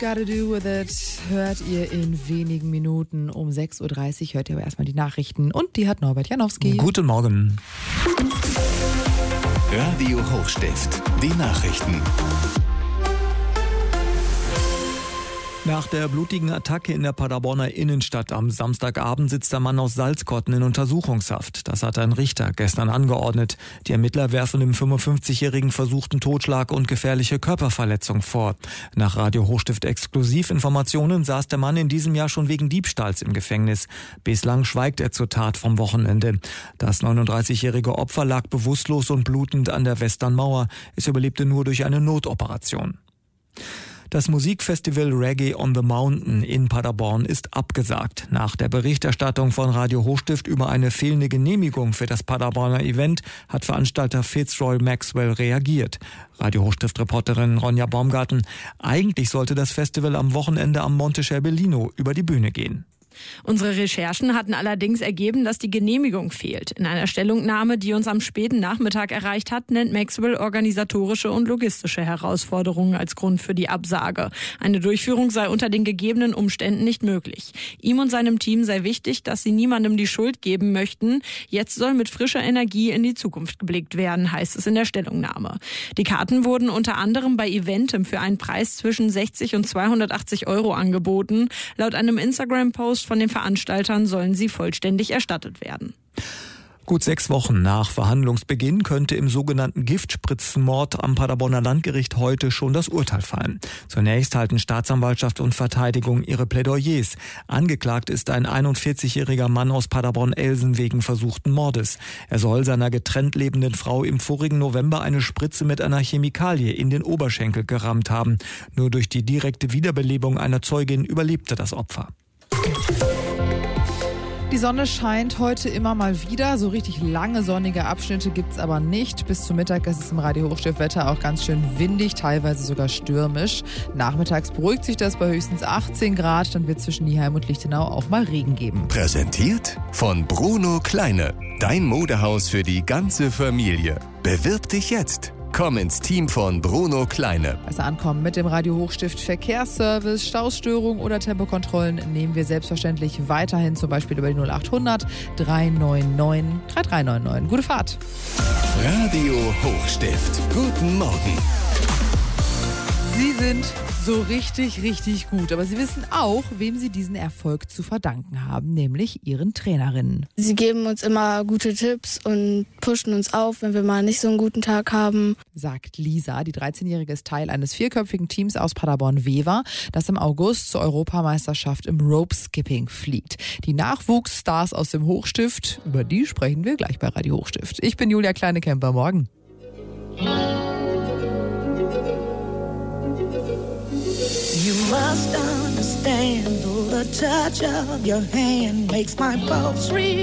Gotta Do With It hört ihr in wenigen Minuten. Um 6.30 Uhr hört ihr aber erstmal die Nachrichten und die hat Norbert Janowski. Guten Morgen. Radio Hochstift, die Nachrichten. Nach der blutigen Attacke in der Paderborner Innenstadt am Samstagabend sitzt der Mann aus Salzkotten in Untersuchungshaft. Das hat ein Richter gestern angeordnet. Die Ermittler werfen dem 55-Jährigen versuchten Totschlag und gefährliche Körperverletzung vor. Nach Radio Hochstift Exklusivinformationen saß der Mann in diesem Jahr schon wegen Diebstahls im Gefängnis. Bislang schweigt er zur Tat vom Wochenende. Das 39-jährige Opfer lag bewusstlos und blutend an der Westernmauer. Es überlebte nur durch eine Notoperation. Das Musikfestival Reggae on the Mountain in Paderborn ist abgesagt. Nach der Berichterstattung von Radio Hochstift über eine fehlende Genehmigung für das Paderborner Event hat Veranstalter Fitzroy Maxwell reagiert. Radio Hochstift-Reporterin Ronja Baumgarten: Eigentlich sollte das Festival am Wochenende am Monte Scherbellino über die Bühne gehen. Unsere Recherchen hatten allerdings ergeben, dass die Genehmigung fehlt. In einer Stellungnahme, die uns am späten Nachmittag erreicht hat, nennt Maxwell organisatorische und logistische Herausforderungen als Grund für die Absage. Eine Durchführung sei unter den gegebenen Umständen nicht möglich. Ihm und seinem Team sei wichtig, dass sie niemandem die Schuld geben möchten. Jetzt soll mit frischer Energie in die Zukunft geblickt werden, heißt es in der Stellungnahme. Die Karten wurden unter anderem bei Eventim für einen Preis zwischen 60 und 280 Euro angeboten. Laut einem Instagram-Post von den Veranstaltern sollen sie vollständig erstattet werden. Gut 6 Wochen nach Verhandlungsbeginn könnte im sogenannten Giftspritzenmord am Paderborner Landgericht heute schon das Urteil fallen. Zunächst halten Staatsanwaltschaft und Verteidigung ihre Plädoyers. Angeklagt ist ein 41-jähriger Mann aus Paderborn-Elsen wegen versuchten Mordes. Er soll seiner getrennt lebenden Frau im vorigen November eine Spritze mit einer Chemikalie in den Oberschenkel gerammt haben. Nur durch die direkte Wiederbelebung einer Zeugin überlebte das Opfer. Die Sonne scheint heute immer mal wieder. So richtig lange sonnige Abschnitte gibt's aber nicht. Bis zum Mittag ist es im Radio Hochstift Wetter auch ganz schön windig, teilweise sogar stürmisch. Nachmittags beruhigt sich das bei höchstens 18 Grad. Dann wird es zwischen Nieheim und Lichtenau auch mal Regen geben. Präsentiert von Bruno Kleine. Dein Modehaus für die ganze Familie. Bewirb dich jetzt. Komm ins Team von Bruno Kleine. Besser ankommen mit dem Radio Hochstift Verkehrsservice. Stausstörungen oder Tempokontrollen nehmen wir selbstverständlich weiterhin, zum Beispiel über die 0800 399 3399. Gute Fahrt. Radio Hochstift. Guten Morgen. Sie sind so richtig gut. Aber Sie wissen auch, wem Sie diesen Erfolg zu verdanken haben, nämlich Ihren Trainerinnen. Sie geben uns immer gute Tipps und pushen uns auf, wenn wir mal nicht so einen guten Tag haben. Sagt Lisa. Die 13-Jährige ist Teil eines 4-köpfigen Teams aus Paderborn-Wever, das im August zur Europameisterschaft im Rope-Skipping fliegt. Die Nachwuchsstars aus dem Hochstift, über die sprechen wir gleich bei Radio Hochstift. Ich bin Julia Kleine-Kemper. Morgen. You must understand, though the touch of your hand makes my pulse real.